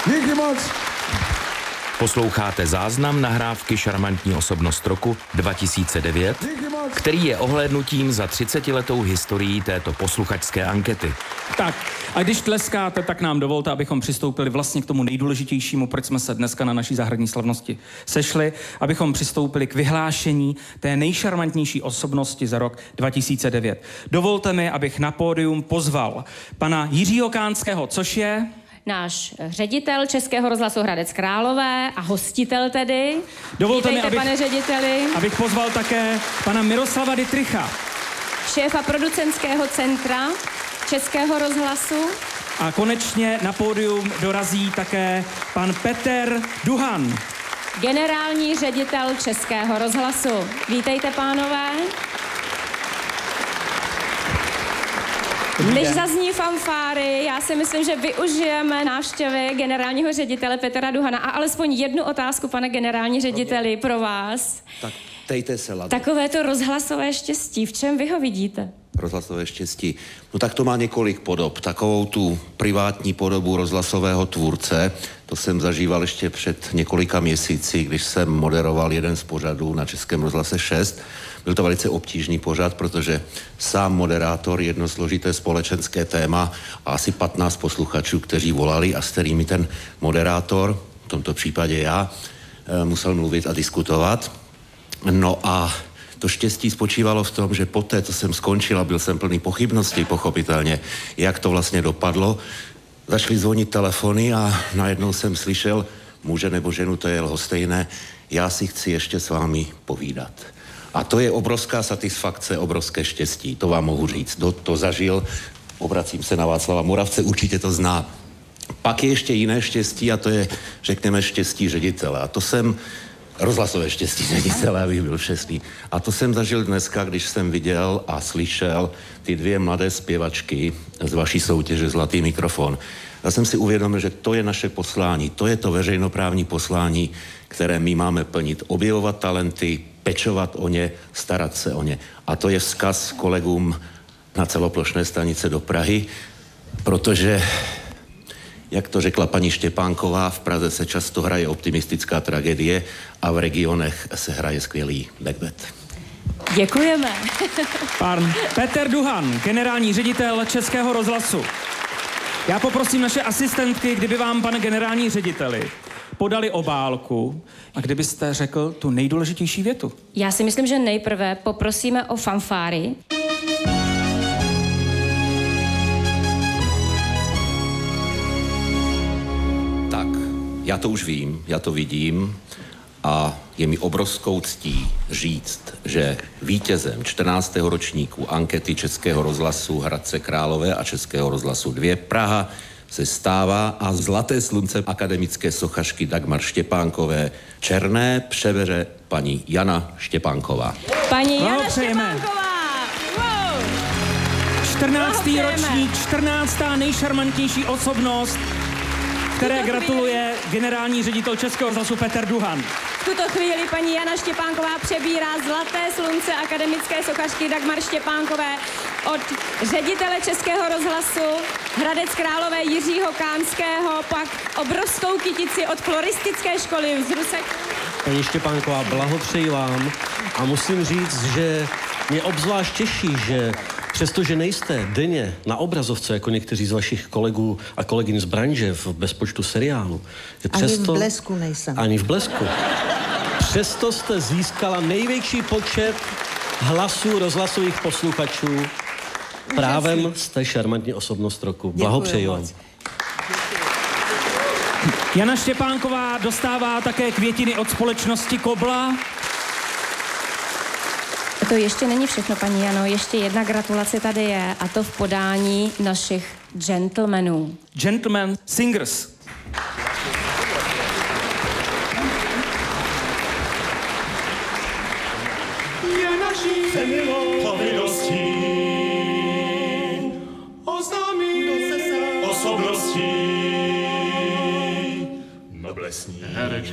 Díky moc. Posloucháte záznam nahrávky Šarmantní osobnost roku 2009, který je ohlédnutím za 30letou historií této posluchačské ankety. Tak, a když tleskáte, tak nám dovolte, abychom přistoupili vlastně k tomu nejdůležitějšímu, proč jsme se dneska na naší zahradní slavnosti sešli, abychom přistoupili k vyhlášení té nejšarmantnější osobnosti za rok 2009. Dovolte mi, abych na pódium pozval pana Jiřího Kánského, což je náš ředitel Českého rozhlasu Hradec Králové a hostitel tedy. Dovolte Vítejte, mi, pane řediteli. abych pozval také pana Miroslava Dittricha. Šéfa producentského centra Českého rozhlasu. A konečně na pódium dorazí také pan Petr Duhan. Generální ředitel Českého rozhlasu. Vítejte, pánové. Než zazní fanfáry, já si myslím, že využijeme návštěvy generálního ředitele Petra Duhana. A alespoň jednu otázku, pane generální řediteli, pro vás. Tak tejte se, Lado. Takové to rozhlasové štěstí, v čem vy ho vidíte? Rozhlasové štěstí. No tak to má několik podob. Takovou tu privátní podobu rozhlasového tvůrce, to jsem zažíval ještě před několika měsíci, když jsem moderoval jeden z pořadů na Českém rozhlase 6. Byl to velice obtížný pořad, protože sám moderátor, jedno složité společenské téma a asi 15 posluchačů, kteří volali a s kterými ten moderátor, v tomto případě já, musel mluvit a diskutovat. No a to štěstí spočívalo v tom, že poté, co jsem skončil a byl jsem plný pochybností, pochopitelně, jak to vlastně dopadlo, začaly zvonit telefony a najednou jsem slyšel, muže nebo ženu, to je lhostejné, já si chci ještě s vámi povídat. A to je obrovská satisfakce, obrovské štěstí, to vám mohu říct. Kdo to zažil, obracím se na Václava Moravce, určitě to zná. Pak je ještě jiné štěstí a to je, řekněme, štěstí ředitele. A to jsem rozhlasové štěstí ředitele, abych byl přesný. A to jsem zažil dneska, když jsem viděl a slyšel ty dvě mladé zpěvačky z vaší soutěže Zlatý mikrofon. Já jsem si uvědomil, že to je naše poslání, to je to veřejnoprávní poslání, které my máme plnit. Objevovat talenty, pečovat o ně, starat se o ně. A to je vzkaz kolegům na celoplošné stanice do Prahy, protože jak to řekla paní Štěpánková, v Praze se často hraje optimistická tragédie a v regionech se hraje skvělý Macbeth. Děkujeme. Pan Petr Duhan, generální ředitel Českého rozhlasu. Já poprosím naše asistentky, kdyby vám, pane generální řediteli, podali obálku a kdybyste řekl tu nejdůležitější větu. Já si myslím, že nejprve poprosíme o fanfáry. Tak, já to už vím, já to vidím a je mi obrovskou ctí říct, že vítězem 14. ročníku ankety Českého rozhlasu Hradce Králové a Českého rozhlasu 2 Praha se stává a zlaté slunce akademické sochařky Dagmar Štěpánkové černé přebere paní Jana Štěpánková. Paní Jana Štěpánková! Wow. 14. ročník, 14. nejšarmantnější osobnost, které gratuluje generální ředitel Českého rozhlasu Petr Duhan. V tuto chvíli paní Jana Štěpánková přebírá zlaté slunce akademické sochařky Dagmar Štěpánkové od ředitele Českého rozhlasu Hradec Králové Jiřího Kánského, pak obrovskou kytici od floristické školy z Rusek. Paní Štěpánková, blahopřeji vám a musím říct, že mě obzvlášť těší, že přestože nejste denně na obrazovce, jako někteří z vašich kolegů a kolegyň z branže v bezpočtu seriálu, Ani v Blesku nejsem. Ani v Blesku. Přesto jste získala největší počet hlasů rozhlasových posluchačů. Právem jste šarmantní osobnost roku. Blahopřeji vám. Jana Štěpánková dostává také květiny od společnosti Kobla. To ještě není všechno, paní Jano. Ještě jedna gratulace tady je, a to v podání našich gentlemanů. Gentleman Singers. Je naší povinností oznámit osobností noblesní.